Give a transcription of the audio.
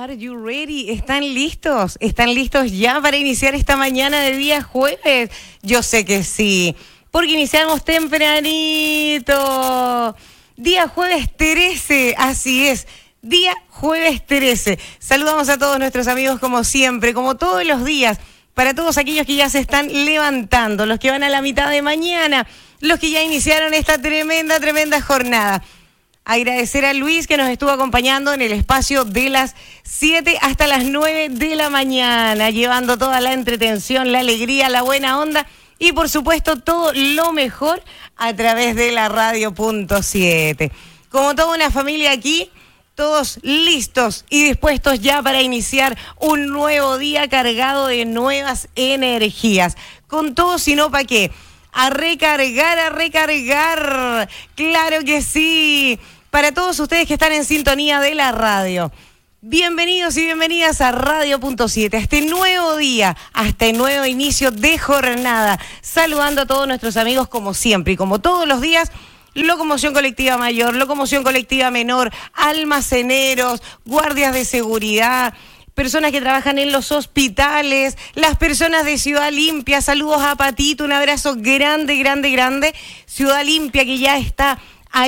Are you ready? ¿Están listos? ¿Están listos ya para iniciar esta mañana de día jueves? Yo sé que sí, porque iniciamos tempranito. Día jueves 13, así es. Día jueves 13. Saludamos a todos nuestros amigos como siempre, como todos los días. Para todos aquellos que ya se están levantando, los que van a la mitad de mañana, los que ya iniciaron esta tremenda jornada. Agradecer a Luis que nos estuvo acompañando en el espacio de las 7 hasta las 9 de la mañana, llevando toda la entretención, la alegría, la buena onda y por supuesto todo lo mejor a través de la radio.7. Como toda una familia aquí, todos listos y dispuestos ya para iniciar un nuevo día cargado de nuevas energías. Con todo, sino para qué. A recargar. Claro que sí. Para todos ustedes que están en sintonía de la radio. Bienvenidos y bienvenidas a Radio.7, a este nuevo día, a este nuevo inicio de jornada. Saludando a todos nuestros amigos como siempre y como todos los días. Locomoción colectiva mayor, locomoción colectiva menor, almaceneros, guardias de seguridad, personas que trabajan en los hospitales, las personas de Ciudad Limpia. Saludos a Patito, un abrazo grande. Ciudad Limpia que ya está